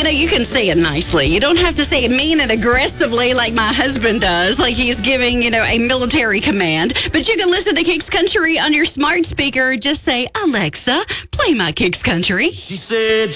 You can say it nicely. You don't have to say it mean and aggressively like my husband does, like he's giving, a military command. But you can listen to Kicks Country on your smart speaker. Just say, Alexa, play my Kicks Country. She said...